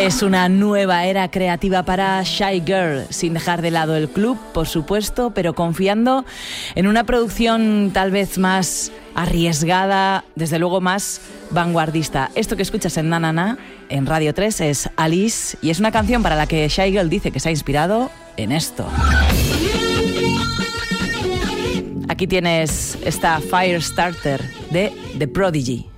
Es una nueva era creativa para Shygirl, sin dejar de lado el club, por supuesto, pero confiando en una producción tal vez más arriesgada, desde luego más vanguardista. Esto que escuchas en Na Na Na, en Radio 3, es Alice, y es una canción para la que Shygirl dice que se ha inspirado en esto. Aquí tienes esta Firestarter de The Prodigy.